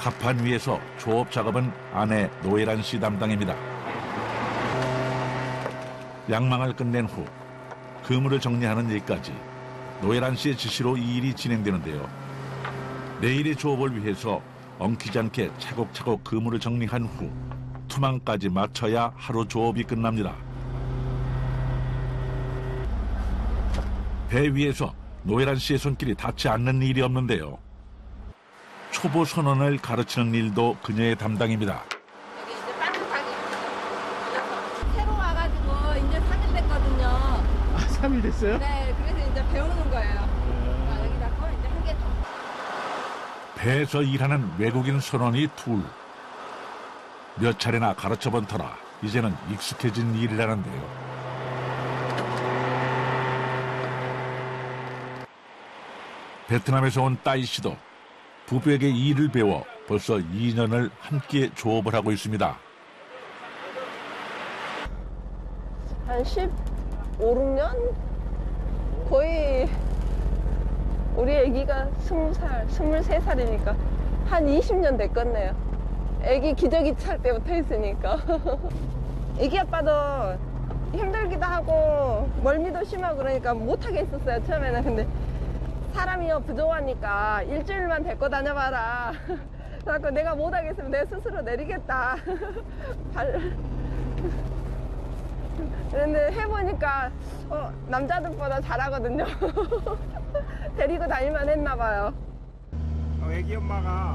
갑판 위에서 조업 작업은 아내 노예란 씨 담당입니다. 양망을 끝낸 후 그물을 정리하는 일까지 노예란 씨의 지시로 이 일이 진행되는데요. 내일의 조업을 위해서 엉키지 않게 차곡차곡 그물을 정리한 후 투망까지 마쳐야 하루 조업이 끝납니다. 배 위에서 노예란 씨의 손길이 닿지 않는 일이 없는데요. 초보 선원을 가르치는 일도 그녀의 담당입니다. 여기 이제 반듯하게 새로 와가지고 이제 3일 됐거든요. 아, 3일 됐어요? 네, 그래서 이제 배우는 거예요. 여기다 거 이제 한 개 더. 배에서 일하는 외국인 선원이 둘. 몇 차례나 가르쳐본 터라 이제는 익숙해진 일이라는데요. 베트남에서 온 따이 씨도 부부에게 일을 배워 벌써 2년을 함께 조업을 하고 있습니다. 한 15, 16년? 거의 우리 아기가 20살, 23살이니까 한 20년 됐겠네요. 아기 기저귀 찰 때부터 했으니까. 아기 아빠도 힘들기도 하고 멀미도 심하고 그러니까 못하게 했었어요, 처음에는. 근데 사람이요 부족하니까 일주일만 데리고 다녀봐라. 그래서 내가 못하겠으면 내 스스로 내리겠다. 그런데 해보니까 남자들보다 잘하거든요. 데리고 다닐만 했나 봐요. 애기 엄마가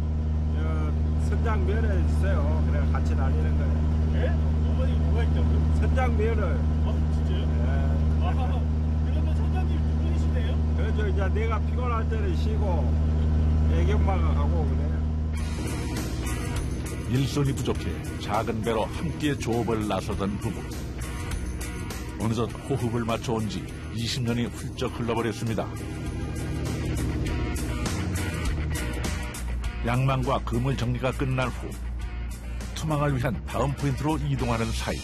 선장면허 있어요. 그래서 같이 다니는 거예요. 예? 어머니 뭐가 있다고요? 선장면허. 진짜요? 네. 아하, 그러면 선장님 두 분이시네요? 그래서 이제 내가 피곤할 때는 쉬고 애기 엄마가 가고 그래요. 일손이 부족해 작은 배로 함께 조업을 나서던 부부. 어느덧 호흡을 맞춰온 지 20년이 훌쩍 흘러버렸습니다. 양망과 그물 정리가 끝난 후 투망을 위한 다음 포인트로 이동하는 사이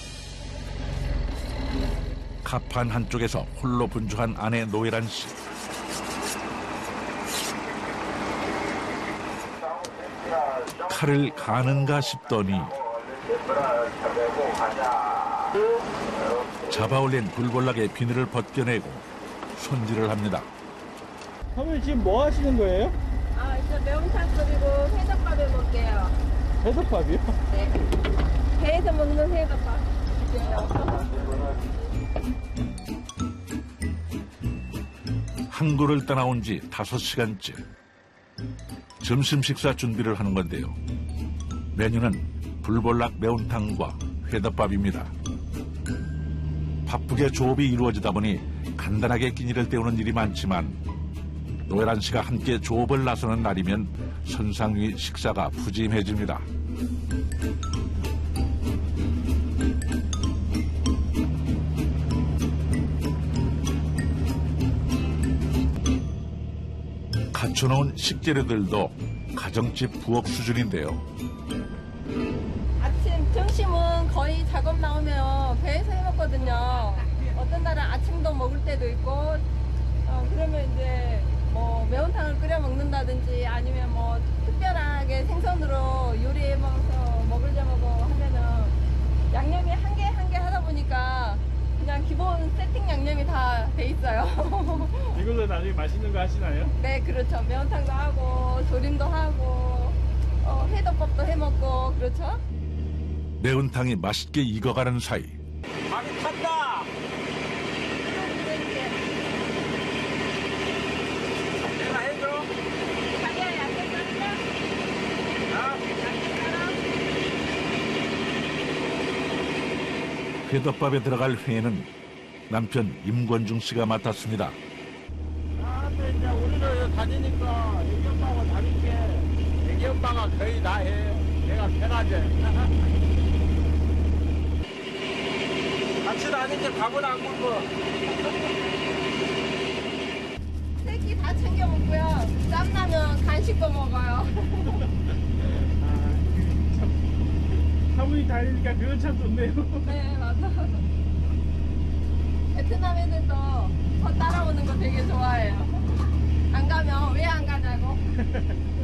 갑판 한쪽에서 홀로 분주한 아내 노예란 씨. 칼을 가는가 싶더니 잡아올린 불볼락의 비늘을 벗겨내고 손질을 합니다. 어머니 지금 뭐 하시는 거예요? 아, 이제 매운탕 끓이고 회덮밥 해볼게요. 회덮밥이요? 네. 배에서 먹는 회덮밥. 항구를 떠나온 지 5시간째. 점심 식사 준비를 하는 건데요. 메뉴는 불볼락 매운탕과 회덮밥입니다. 바쁘게 조업이 이루어지다 보니 간단하게 끼니를 때우는 일이 많지만 노예란 씨가 함께 조업을 나서는 날이면 선상 위 식사가 푸짐해집니다. 갖춰놓은 식재료들도 가정집 부엌 수준인데요. 아침, 점심은 거의 작업 나오면 배에서 해먹거든요. 어떤 날은 아침도 먹을 때도 있고, 그러면 이제 뭐 매운탕을 끓여 먹는다든지 아니면 뭐 특별하게 생선으로 요리해 먹어서 먹으려고 하면은 양념이 한 개 한 개 하다 보니까 그냥 기본 세팅 양념이 다 돼 있어요. 이걸로 나중에 맛있는 거 하시나요? 네, 그렇죠. 매운탕도 하고 조림도 하고 회덮밥도 해 먹고 그렇죠. 매운탕이 맛있게 익어가는 사이 많이 탄다. 내가 해줘. 자기야 양념 회덮밥에 들어갈 회는 남편 임권중 씨가 맡았습니다. 근데 이제 우리는 다니니까 애기 엄마하고 다니게 애기 엄마가 거의 다 해. 내가 편하지. 같이 다니게 밥은 안 굶어. 새끼 다 챙겨 먹고요. 짬나면 간식도 먹어요. 사모님 다니니까 그건 참 좋네요. 네, 맞아. 베트남 애들도 저 따라오는 거 되게 좋아해요. 안 가면 왜 안 가냐고.